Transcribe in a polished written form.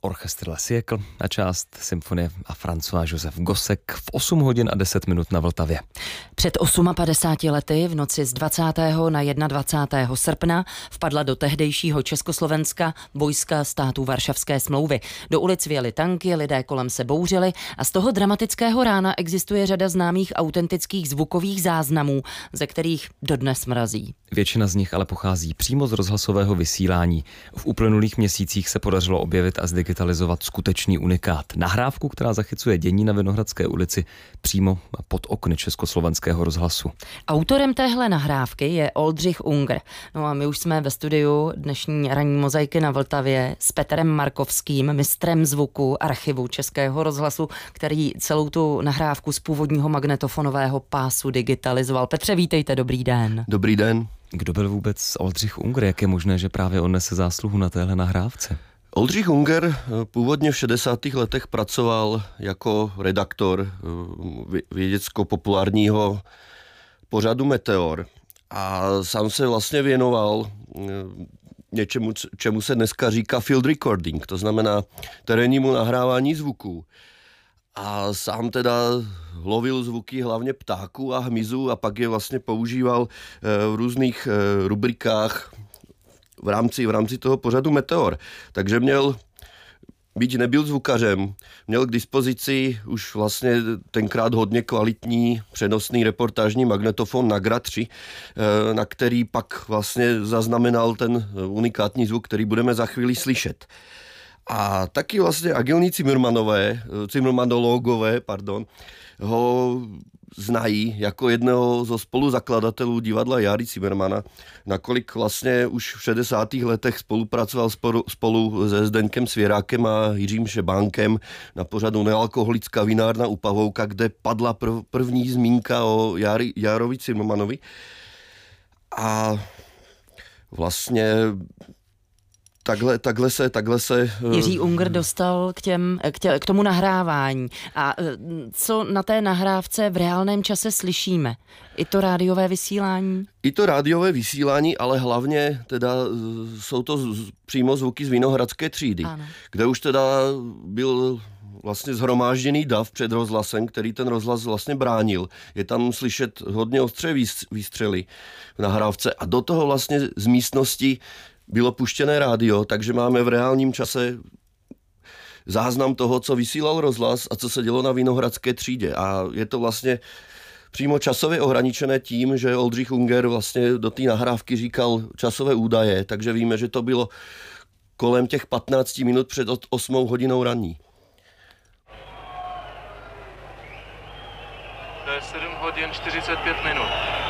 orchestr La Siècle a část symfonie a François Josef Gossec v 8 hodin a 10 minut na Vltavě. Před 58 lety v noci z 20. na 21. srpna vpadla do tehdejšího Československa vojska států Varšavské smlouvy. Do ulic vjeli tanky, lidé kolem se bouřili a z toho dramatického rána existuje řada známých autentických zvukových záznamů, ze kterých dodnes mrazí. Většina z nich ale pochází přímo z rozhlasového vysílání. V uplynulých měsících se podařilo objevit a zdigitalizovat skutečný unikát. Nahrávku, která zachycuje dění na Vinohradské ulici přímo pod okny Československého rozhlasu. Autorem téhle nahrávky je Oldřich Unger. No a my už jsme ve studiu dnešní ranní mozaiky na Vltavě s Petrem Markovským, mistrem zvuku archivu Českého rozhlasu, který celou tu nahrávku z původního magnetofonového pásu digitalizoval. Petře, vítejte, dobrý den. Dobrý den. Kdo byl vůbec Oldřich Unger? Jak je možné, že právě on nese zásluhu na téhle nahrávce? Oldřich Unger původně v 60. letech pracoval jako redaktor vědecko-populárního pořadu Meteor a sám se vlastně věnoval něčemu, čemu se dneska říká field recording, to znamená terénnímu nahrávání zvuků. A sám teda lovil zvuky hlavně ptáků a hmyzu a pak je vlastně používal v různých rubrikách v rámci toho pořadu Meteor. Takže byť nebyl zvukařem, měl k dispozici už vlastně tenkrát hodně kvalitní přenosný reportážní magnetofon Nagra 3, na který pak vlastně zaznamenal ten unikátní zvuk, který budeme za chvíli slyšet. A taky vlastně agilní cimrmanologové, ho znají jako jednoho zo spoluzakladatelů divadla Járy Cimrmana, nakolik vlastně už v 60. letech spolupracoval spolu se Zdeňkem Svěrákem a Jiřím Šebánkem na pořadu Nealkoholická vinárna u Pavouka, kde padla první zmínka o Járovi Cimrmanovi. A vlastně Takhle se Jiří Unger dostal k tomu nahrávání. A co na té nahrávce v reálném čase slyšíme? I to rádiové vysílání? I to rádiové vysílání, ale hlavně teda jsou to přímo zvuky z Vinohradské třídy, ano. Kde už teda byl vlastně zhromážděný dav před rozhlasem, který ten rozhlas vlastně bránil. Je tam slyšet hodně ostře výstřely v nahrávce a do toho vlastně z místnosti bylo puštěné rádio, takže máme v reálním čase záznam toho, co vysílal rozhlas a co se dělo na Vinohradské třídě. A je to vlastně přímo časově ohraničené tím, že Oldřich Unger vlastně do té nahrávky říkal časové údaje, takže víme, že to bylo kolem těch 15 minut před 8 hodinou ranní. To je 7 hodin 45 minut.